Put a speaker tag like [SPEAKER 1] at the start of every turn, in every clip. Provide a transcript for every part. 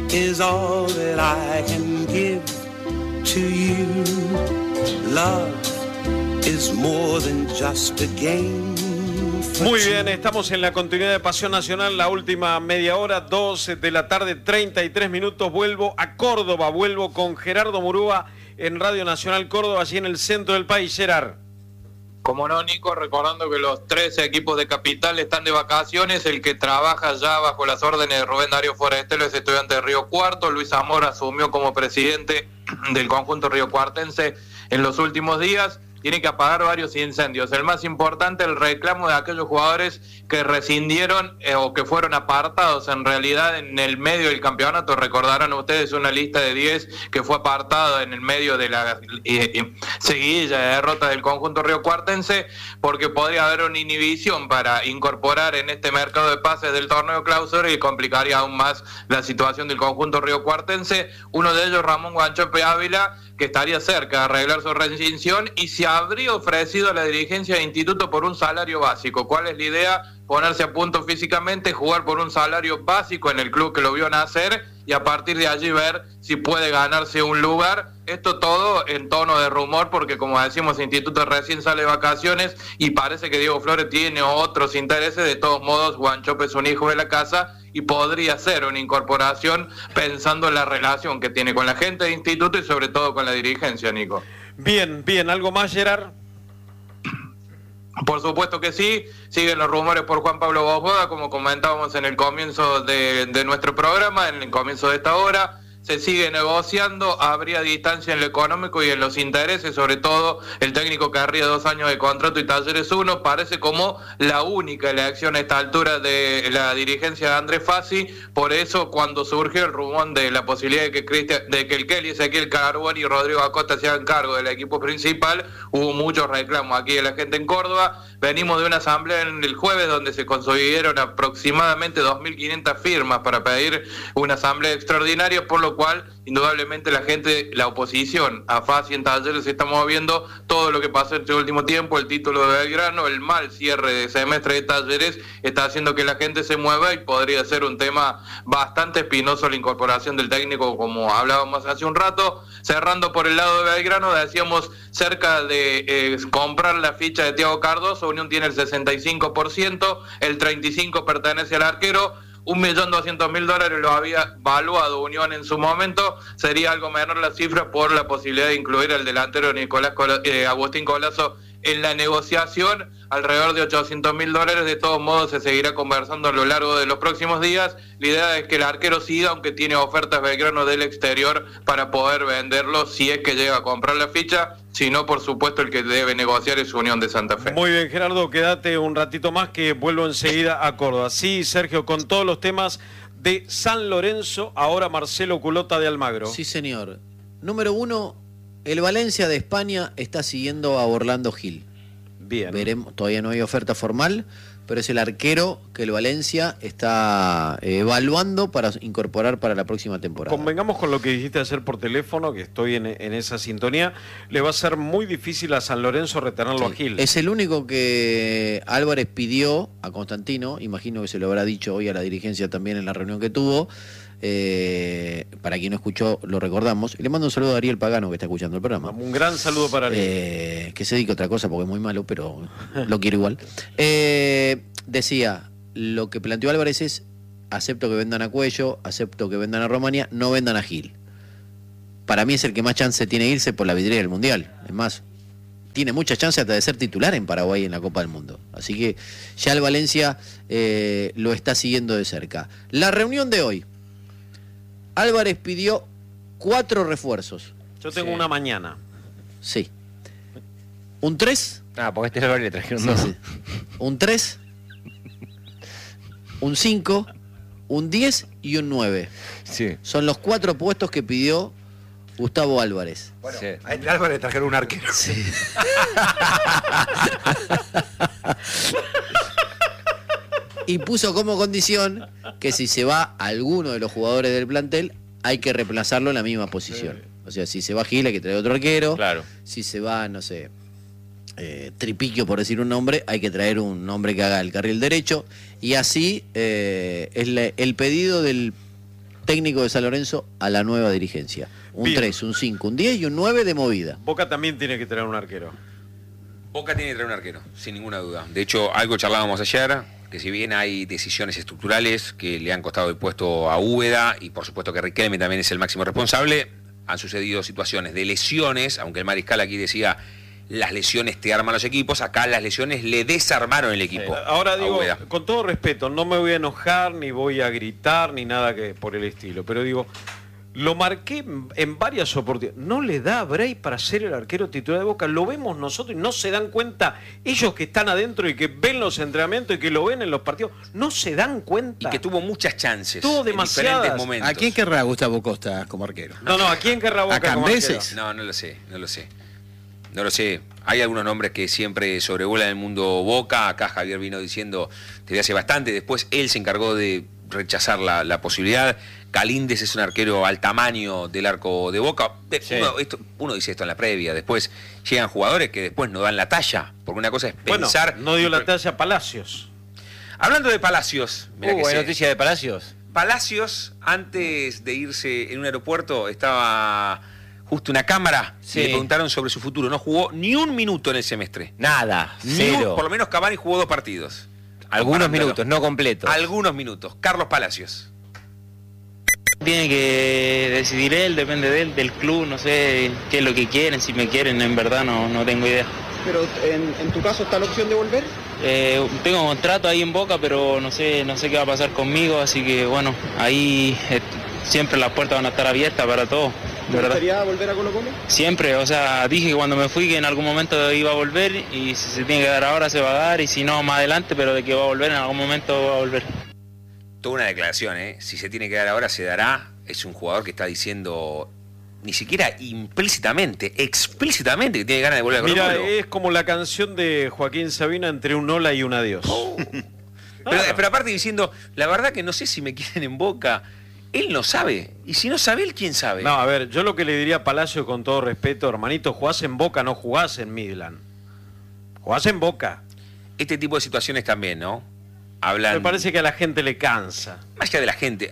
[SPEAKER 1] is all that I can give to you. Love is more than just a game.
[SPEAKER 2] Muy bien, estamos en la continuidad de Pasión Nacional, la última media hora, 12 de la tarde, 33 minutos. Vuelvo a Córdoba, vuelvo con Gerardo Murúa en Radio Nacional Córdoba, allí en el centro del país. Gerard.
[SPEAKER 3] Como no, Nico, recordando que los 13 equipos de Capital están de vacaciones. El que trabaja ya bajo las órdenes de Rubén Darío Forestelo es Estudiante de Río Cuarto. Luis Zamora asumió como presidente del conjunto riocuartense en los últimos días. Tiene que apagar varios incendios. El más importante, el reclamo de aquellos jugadores que rescindieron o que fueron apartados en realidad en el medio del campeonato. Recordarán ustedes una lista de 10 que fue apartada en el medio de la seguidilla de derrotas del conjunto riocuartense, porque podría haber una inhibición para incorporar en este mercado de pases del torneo clausura y complicaría aún más la situación del conjunto riocuartense. Uno de ellos, Ramón Guanchope Ávila, que estaría cerca de arreglar su rescisión y se habría ofrecido a la dirigencia de instituto por un salario básico. ¿Cuál es la idea? Ponerse a punto físicamente, jugar por un salario básico en el club que lo vio nacer y a partir de allí ver si puede ganarse un lugar. Esto todo en tono de rumor porque, como decimos, el instituto recién sale de vacaciones y parece que Diego Flores tiene otros intereses. De todos modos, Guanchope es un hijo de la casa y podría ser una incorporación pensando en la relación que tiene con la gente de instituto y sobre todo con la dirigencia, Nico.
[SPEAKER 2] Bien, bien. ¿Algo más, Gerard?
[SPEAKER 3] Por supuesto que sí, siguen los rumores por Juan Pablo Bojoda, como comentábamos en el comienzo de nuestro programa, en el comienzo de esta hora. Se sigue negociando, habría distancia en lo económico y en los intereses, sobre todo el técnico querría 2 años de contrato y Talleres 1, parece como la única elección a esta altura de la dirigencia de Andrés Fassi. Por eso, cuando surgió el rumor de la posibilidad de que el Kelly, Ezequiel Carbón y Rodrigo Acosta se hagan cargo del equipo principal, hubo muchos reclamos aquí de la gente en Córdoba. Venimos de una asamblea en el jueves donde se consolidaron aproximadamente 2.500 firmas para pedir una asamblea extraordinaria, por lo cual indudablemente la gente, la oposición a Fassi en Talleres se está moviendo. Todo lo que pasó en este último tiempo, el título de Belgrano, el mal cierre de semestre de Talleres, está haciendo que la gente se mueva y podría ser un tema bastante espinoso la incorporación del técnico, como hablábamos hace un rato. Cerrando por el lado de Belgrano, decíamos cerca de comprar la ficha de Thiago Cardoso. Unión tiene el 65%, el 35% pertenece al arquero. $1.200.000 lo había valuado Unión en su momento. Sería algo menor la cifra por la posibilidad de incluir al delantero Agustín Colazo en la negociación, alrededor de $800.000. De todos modos se seguirá conversando a lo largo de los próximos días. La idea es que el arquero siga, aunque tiene ofertas Belgrano del exterior para poder venderlo si es que llega a comprar la ficha. Si no, por supuesto, el que debe negociar es Unión de Santa Fe.
[SPEAKER 2] Muy bien, Gerardo, quédate un ratito más que vuelvo enseguida a Córdoba. Sí, Sergio, con todos los temas de San Lorenzo, ahora Marcelo Culota de Almagro.
[SPEAKER 4] Sí, señor. Número 1, el Valencia de España está siguiendo a Orlando Gil.
[SPEAKER 2] Bien.
[SPEAKER 4] Veremos, todavía no hay oferta formal, pero es el arquero que el Valencia está evaluando para incorporar para la próxima temporada.
[SPEAKER 2] Convengamos con lo que dijiste ayer por teléfono, que estoy en esa sintonía. Le va a ser muy difícil a San Lorenzo retenerlo a Gil.
[SPEAKER 4] Es el único que Álvarez pidió a Constantino, imagino que se lo habrá dicho hoy a la dirigencia también en la reunión que tuvo. Para quien no escuchó, lo recordamos. Y le mando un saludo a Ariel Pagano, que está escuchando el programa.
[SPEAKER 2] Un gran saludo para Ariel.
[SPEAKER 4] Que se dedique a otra cosa porque es muy malo, pero lo quiero igual. Decía, lo que planteó Álvarez es: acepto que vendan a Cuello, acepto que vendan a Romania, no vendan a Gil. Para mí es el que más chance tiene de irse por la vidriera del Mundial. Es más, tiene mucha chance hasta de ser titular en Paraguay en la Copa del Mundo. Así que ya el Valencia lo está siguiendo de cerca. La reunión de hoy: Álvarez pidió 4 refuerzos.
[SPEAKER 2] Yo tengo una mañana.
[SPEAKER 4] Sí. ¿Un 3?
[SPEAKER 5] Ah, porque este Álvarez le trajeron 2.
[SPEAKER 4] Sí. ¿Un 3? ¿Un 5? ¿Un 10 y un 9?
[SPEAKER 5] Sí.
[SPEAKER 4] Son los 4 puestos que pidió Gustavo Álvarez.
[SPEAKER 6] Bueno, sí. A Álvarez le trajeron un arquero.
[SPEAKER 4] Sí. Y puso como condición que si se va alguno de los jugadores del plantel, hay que reemplazarlo en la misma posición. O sea, si se va Gil, hay que traer otro arquero.
[SPEAKER 5] Claro.
[SPEAKER 4] Si se va, no sé, Tripiquio, por decir un nombre, hay que traer un hombre que haga el carril derecho. Y así es el pedido del técnico de San Lorenzo a la nueva dirigencia. Un
[SPEAKER 2] Bien.
[SPEAKER 4] 3, un 5, un 10 y un 9 de movida.
[SPEAKER 2] Boca también tiene que tener un arquero.
[SPEAKER 5] Boca tiene que traer un arquero, sin ninguna duda. De hecho, algo charlábamos ayer, que si bien hay decisiones estructurales que le han costado el puesto a Úbeda, y por supuesto que Riquelme también es el máximo responsable, han sucedido situaciones de lesiones, aunque el mariscal aquí decía, las lesiones te arman los equipos, acá las lesiones le desarmaron el equipo.
[SPEAKER 2] Ahora
[SPEAKER 5] a
[SPEAKER 2] digo,
[SPEAKER 5] Úbeda.
[SPEAKER 2] con todo respeto, no me voy a enojar, ni voy a gritar, ni nada que por el estilo, pero digo, lo marqué en varias oportunidades. No le da a Bray para ser el arquero titular de Boca. Lo vemos nosotros y no se dan cuenta. Ellos que están adentro y que ven los entrenamientos y que lo ven en los partidos, no se dan cuenta.
[SPEAKER 5] Y que tuvo muchas chances.
[SPEAKER 2] Tuvo
[SPEAKER 5] en
[SPEAKER 2] demasiadas.
[SPEAKER 5] diferentes momentos.
[SPEAKER 7] ¿A quién querrá Gustavo Costa como arquero?
[SPEAKER 2] No, ¿a quién querrá Boca
[SPEAKER 7] ¿A
[SPEAKER 2] como
[SPEAKER 7] Cambeses?
[SPEAKER 2] arquero?
[SPEAKER 5] No lo sé. Hay algunos nombres que siempre sobrevuelan el mundo Boca. Acá Javier vino diciendo desde hace bastante. Después él se encargó de rechazar la posibilidad. Galíndez es un arquero al tamaño del arco de Boca.
[SPEAKER 8] Sí.
[SPEAKER 5] Uno dice esto en la previa. Después llegan jugadores que después no dan la talla. Porque una cosa es pensar...
[SPEAKER 2] Bueno, no dio la talla a Palacios.
[SPEAKER 5] Hablando de Palacios. mirá que
[SPEAKER 8] Hay
[SPEAKER 5] sé.
[SPEAKER 8] noticia de Palacios.
[SPEAKER 5] Palacios, antes de irse en un aeropuerto, estaba justo una cámara
[SPEAKER 8] Sí.
[SPEAKER 5] y le preguntaron sobre su futuro. No jugó ni un minuto en el semestre.
[SPEAKER 8] Nada, cero.
[SPEAKER 5] Por lo menos Cavani jugó 2 partidos.
[SPEAKER 8] Algunos
[SPEAKER 5] Comparándolo.
[SPEAKER 8] minutos, no completos.
[SPEAKER 5] Algunos minutos. Carlos Palacios.
[SPEAKER 9] Tiene que decidir él, depende de él, del club, no sé qué es lo que quieren, si me quieren, en verdad no tengo idea.
[SPEAKER 10] Pero en tu caso está la opción de volver.
[SPEAKER 9] Tengo contrato ahí en Boca, pero no sé qué va a pasar conmigo, así que bueno, ahí siempre las puertas van a estar abiertas para todo.
[SPEAKER 10] ¿Te
[SPEAKER 9] ¿verdad?
[SPEAKER 10] gustaría volver a Colo-Colo?
[SPEAKER 9] Siempre, o sea, dije que cuando me fui que en algún momento iba a volver y si se tiene que dar ahora se va a dar y si no más adelante, pero de que va a volver en algún momento va a volver.
[SPEAKER 5] Toda una declaración, ¿eh? Si se tiene que dar ahora, se dará. Es un jugador que está diciendo, ni siquiera implícitamente, explícitamente, que tiene ganas de volver a
[SPEAKER 2] Mira,
[SPEAKER 5] Colo-Colo.
[SPEAKER 2] es como la canción de Joaquín Sabina entre un hola y un adiós.
[SPEAKER 5] Pero aparte diciendo, la verdad que no sé si me quieren en Boca. Él no sabe. Y si no sabe él, ¿quién sabe?
[SPEAKER 2] No, a ver, yo lo que le diría a Palacio con todo respeto, hermanito, jugás en Boca, no jugás en Midland. Jugás en Boca.
[SPEAKER 5] Este tipo de situaciones también, ¿no? Hablan...
[SPEAKER 2] Me parece que a la gente le cansa.
[SPEAKER 5] Más allá de la gente,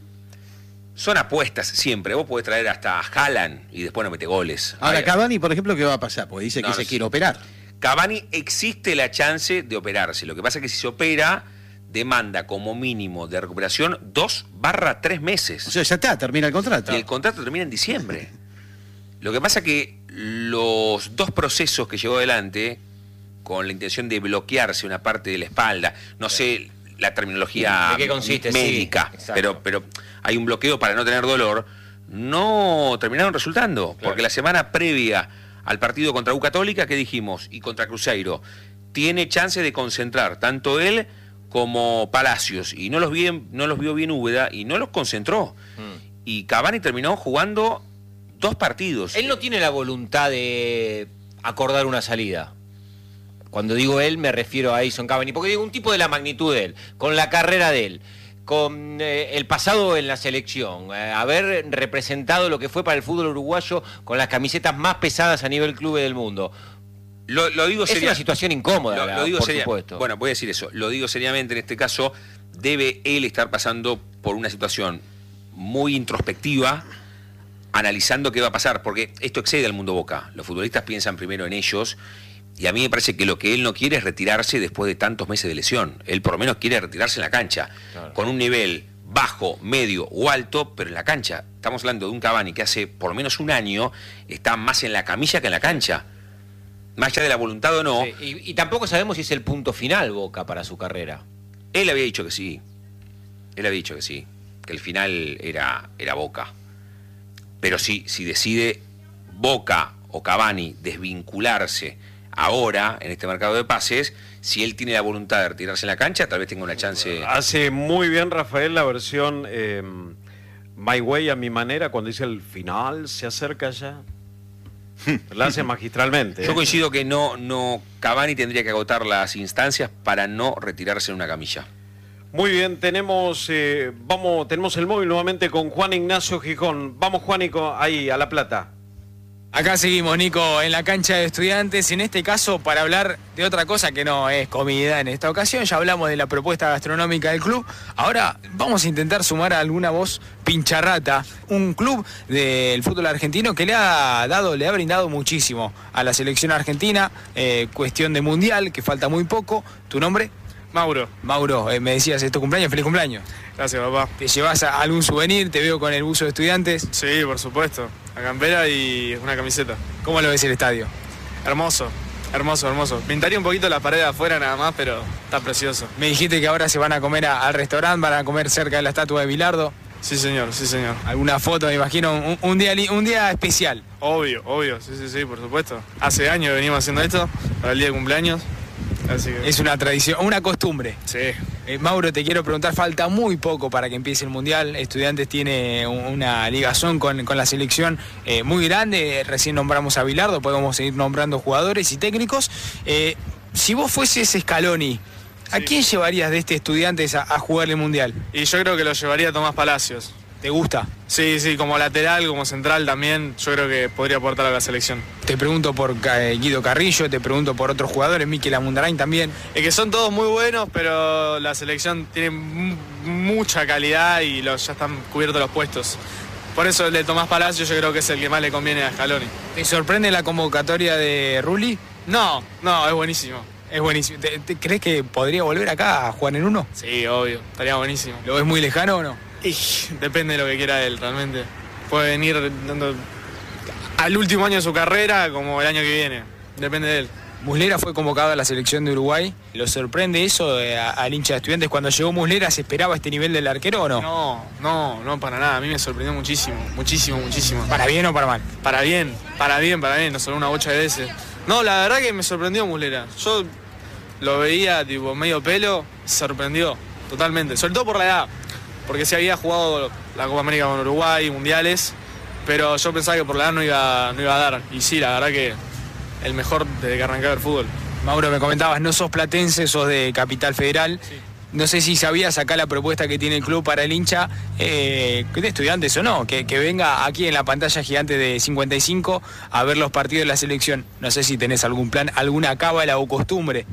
[SPEAKER 5] son apuestas siempre. Vos podés traer hasta a Haaland y después no mete goles.
[SPEAKER 7] Ahora,
[SPEAKER 5] Hay-
[SPEAKER 7] Cavani, por ejemplo, ¿qué va a pasar? Porque dice
[SPEAKER 5] No,
[SPEAKER 7] que
[SPEAKER 5] no
[SPEAKER 7] se
[SPEAKER 5] sé.
[SPEAKER 7] quiere operar.
[SPEAKER 5] Cavani existe la chance de operarse. Lo que pasa es que si se opera, demanda como mínimo de recuperación 2/3 meses.
[SPEAKER 7] O sea, ya está, termina el contrato.
[SPEAKER 5] Y el contrato termina en diciembre. Lo que pasa que los 2 procesos que llevó adelante, con la intención de bloquearse una parte de la espalda, no sé la terminología
[SPEAKER 8] ¿De qué consiste? Sí,
[SPEAKER 5] médica,
[SPEAKER 8] exacto.
[SPEAKER 5] pero hay un bloqueo para no tener dolor, no terminaron resultando, porque la semana previa al partido contra U Católica, ¿qué dijimos? Y contra Cruzeiro, tiene chance de concentrar tanto él como Palacios, y no los vio bien Úbeda y no los concentró. Y Cavani terminó jugando 2 partidos.
[SPEAKER 8] Él no tiene la voluntad de acordar una salida. Cuando digo él, me refiero a Edison Cavani, porque digo un tipo de la magnitud de él, con la carrera de él, con el pasado en la selección, haber representado lo que fue para el fútbol uruguayo con las camisetas más pesadas a nivel club del mundo.
[SPEAKER 5] Lo digo
[SPEAKER 8] Es
[SPEAKER 5] seria-
[SPEAKER 8] una situación incómoda,
[SPEAKER 5] lo digo
[SPEAKER 8] por
[SPEAKER 5] seria-
[SPEAKER 8] supuesto.
[SPEAKER 5] Bueno, voy a decir eso. Lo digo seriamente en este caso. Debe él estar pasando por una situación muy introspectiva, analizando qué va a pasar, porque esto excede al mundo Boca. Los futbolistas piensan primero en ellos, y a mí me parece que lo que él no quiere es retirarse después de tantos meses de lesión. Él por lo menos quiere retirarse en la cancha, con un nivel bajo, medio o alto, pero en la cancha. Estamos hablando de un Cavani que hace por lo menos un año está más en la camilla que en la cancha. Más allá de la voluntad o no,
[SPEAKER 8] Sí, y tampoco sabemos si es el punto final Boca para su carrera.
[SPEAKER 5] él había dicho que sí. Él había dicho que sí, que el final era Boca. Pero si decide Boca o Cavani desvincularse ahora en este mercado de pases, si él tiene la voluntad de retirarse en la cancha, tal vez tenga una chance.
[SPEAKER 2] Hace muy bien Rafael la versión My Way a mi manera, cuando dice el final se acerca ya. La hace magistralmente.
[SPEAKER 5] Yo coincido que no Cavani tendría que agotar las instancias para no retirarse en una camilla.
[SPEAKER 2] Muy bien, tenemos el móvil nuevamente con Juan Ignacio Gijón. Vamos, Juanico, ahí, a La Plata.
[SPEAKER 11] Acá seguimos, Nico, en la cancha de Estudiantes, en este caso para hablar de otra cosa que no es comida en esta ocasión. Ya hablamos de la propuesta gastronómica del club. Ahora vamos a intentar sumar a alguna voz pincharrata, un club del fútbol argentino que le ha brindado muchísimo a la selección argentina, cuestión de mundial, que falta muy poco. ¿Tu nombre?
[SPEAKER 12] Mauro.
[SPEAKER 11] Mauro, me decías, ¿es tu cumpleaños? ¡Feliz cumpleaños!
[SPEAKER 12] Gracias, papá.
[SPEAKER 11] ¿Te llevas algún souvenir? Te veo con el buzo de Estudiantes.
[SPEAKER 12] Sí, por supuesto. La campera y una camiseta.
[SPEAKER 11] ¿Cómo lo ves el estadio?
[SPEAKER 12] Hermoso, hermoso, hermoso. Pintaría un poquito la pared de afuera nada más, pero está precioso.
[SPEAKER 11] Me dijiste que ahora se van a comer al restaurante, van a comer cerca de la estatua de Bilardo.
[SPEAKER 12] Sí, señor, sí, señor.
[SPEAKER 11] ¿Alguna foto, me imagino? Un día especial.
[SPEAKER 12] Obvio, sí, por supuesto. Hace años que venimos haciendo esto, para el día de cumpleaños. Así que...
[SPEAKER 11] Es una tradición, una costumbre.
[SPEAKER 12] Sí.
[SPEAKER 11] Mauro, te quiero preguntar, falta muy poco para que empiece el Mundial. Estudiantes tiene una ligazón con la selección muy grande. Recién nombramos a Bilardo, podemos seguir nombrando jugadores y técnicos. Si vos fueses Scaloni, ¿a quién llevarías de este Estudiantes a jugar el Mundial?
[SPEAKER 12] Y yo creo que lo llevaría a Tomás Palacios.
[SPEAKER 11] ¿Te gusta?
[SPEAKER 12] Sí, como lateral, como central también, yo creo que podría aportar a la selección.
[SPEAKER 11] Te pregunto por Guido Carrillo, te pregunto por otros jugadores, Mikel Amundarain también.
[SPEAKER 12] Es que son todos muy buenos, pero la selección tiene mucha calidad y ya están cubiertos los puestos. Por eso el de Tomás Palacios yo creo que es el que más le conviene a Scaloni.
[SPEAKER 11] ¿Te sorprende la convocatoria de Rulli?
[SPEAKER 12] No, es buenísimo.
[SPEAKER 11] Es buenísimo. ¿Te crees que podría volver acá a jugar en uno?
[SPEAKER 12] Sí, obvio, estaría buenísimo.
[SPEAKER 11] ¿Lo ves muy lejano o no?
[SPEAKER 12] Depende de lo que quiera él, realmente. Puede venir dando al último año de su carrera como el año que viene. Depende de él.
[SPEAKER 11] Muslera fue convocado a la selección de Uruguay. ¿Lo sorprende eso al hincha de Estudiantes? Cuando llegó Muslera, ¿se esperaba este nivel del arquero o no?
[SPEAKER 12] No, para nada. A mí me sorprendió muchísimo.
[SPEAKER 11] ¿Para bien o para mal?
[SPEAKER 12] Para bien. Nos sonó una bocha de veces. No, la verdad que me sorprendió Muslera. Yo lo veía tipo medio pelo, se sorprendió totalmente. Sobre todo por la edad. Porque se había jugado la Copa América con Uruguay, mundiales, pero yo pensaba que por la edad no iba a dar. Y sí, la verdad que el mejor desde que arrancaba el fútbol.
[SPEAKER 11] Mauro, me comentabas, no sos platense, sos de Capital Federal. Sí. No sé si sabías acá la propuesta que tiene el club para el hincha, de Estudiantes o no, que venga aquí en la pantalla gigante de 55 a ver los partidos de la selección. No sé si tenés algún plan, alguna cábala o costumbre.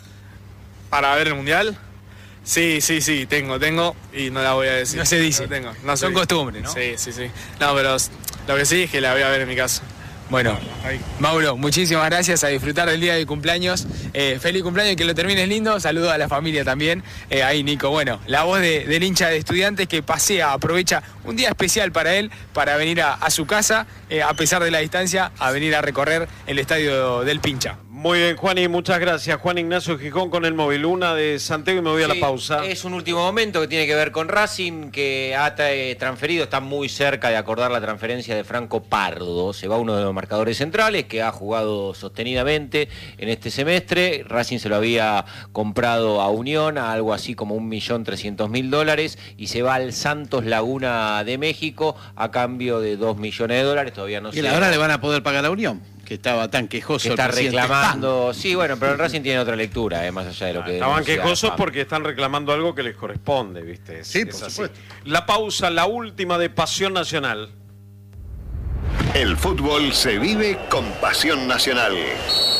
[SPEAKER 12] ¿Para ver el mundial? Sí, tengo y no la voy a decir.
[SPEAKER 11] No se dice.
[SPEAKER 12] Son
[SPEAKER 11] costumbres, ¿no?
[SPEAKER 12] Sí. No, pero lo que sí es que la voy a ver en mi casa.
[SPEAKER 11] Bueno, Mauro, muchísimas gracias, a disfrutar del día de cumpleaños. Feliz cumpleaños y que lo termines lindo. Saludos a la familia también. Ahí, Nico, bueno, la voz del hincha de Estudiantes que pasea, aprovecha un día especial para él, para venir a su casa, a pesar de la distancia, a venir a recorrer el estadio del Pincha.
[SPEAKER 2] Muy bien, Juani, muchas gracias. Juan Ignacio Gijón con el móvil, una de Santiago y me voy a la pausa.
[SPEAKER 8] Es un último momento que tiene que ver con Racing, que ha transferido, está muy cerca de acordar la transferencia de Franco Pardo. Se va uno de los marcadores centrales que ha jugado sostenidamente en este semestre. Racing se lo había comprado a Unión a algo así como $1.300.000 y se va al Santos Laguna de México a cambio de $2 millones. Todavía no sé.
[SPEAKER 7] Y ahora le van a poder pagar a Unión, que estaba tan quejoso.
[SPEAKER 8] Que está reclamando. Sí, bueno, pero el Racing tiene otra lectura, más allá de lo que...
[SPEAKER 2] Estaban quejosos porque están reclamando algo que les corresponde, ¿viste?
[SPEAKER 7] Sí, por supuesto.
[SPEAKER 2] La pausa, la última de Pasión Nacional.
[SPEAKER 13] El fútbol se vive con Pasión Nacional.